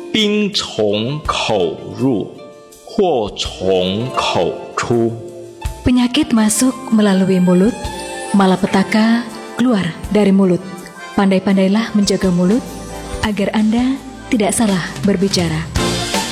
冰从口入，祸从口出。 Penyakit masuk melalui mulut, malapetaka keluar dari mulut. Pandai-pandailah menjaga mulut agar Anda tidak salah berbicara.